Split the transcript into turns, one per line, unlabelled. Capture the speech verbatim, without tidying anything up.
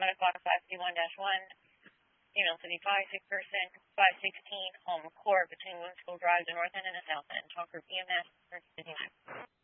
Metaclock five C one dash one, Female City five, sick person, five sixteen, home court between Wood School Drive, the north end and the south end. Talk group E M S, emergency nine.